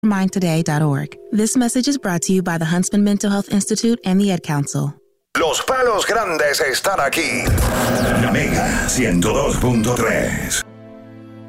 mindtoday.org. This message is brought to you by the Huntsman Mental Health Institute and the Ed Council. Los palos grandes están aquí. La Mega 102.3.